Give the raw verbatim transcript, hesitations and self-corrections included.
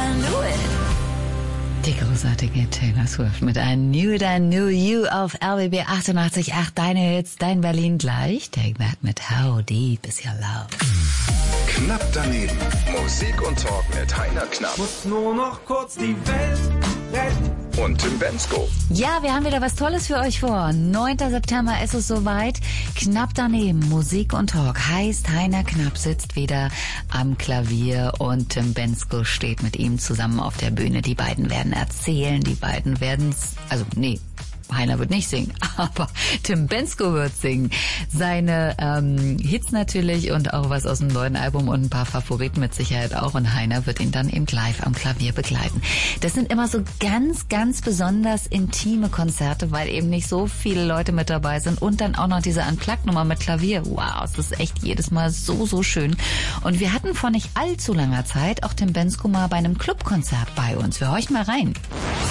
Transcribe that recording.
I knew it. Die großartige Taylor Swift mit I Knew It, I Knew You auf R B B achtundachtzig Komma acht. Deine Hits, dein Berlin gleich. Take That mit How Deep Is Your Love. Knapp daneben. Musik und Talk mit Heiner Knapp. Muss nur noch kurz die Welt retten. Und Tim Bendzko. Ja, wir haben wieder was Tolles für euch vor. neunter September ist es soweit. Knapp daneben, Musik und Talk. Heißt, Heiner Knapp sitzt wieder am Klavier und Tim Bendzko steht mit ihm zusammen auf der Bühne. Die beiden werden erzählen, die beiden werden, also nee, Heiner wird nicht singen, aber Tim Bendzko wird singen. Seine ähm, Hits natürlich und auch was aus dem neuen Album und ein paar Favoriten mit Sicherheit auch. Und Heiner wird ihn dann eben live am Klavier begleiten. Das sind immer so ganz, ganz besonders intime Konzerte, weil eben nicht so viele Leute mit dabei sind. Und dann auch noch diese Unplugged-Nummer mit Klavier. Wow, es ist echt jedes Mal so, so schön. Und wir hatten vor nicht allzu langer Zeit auch Tim Bendzko mal bei einem Clubkonzert bei uns. Wir horchen mal rein.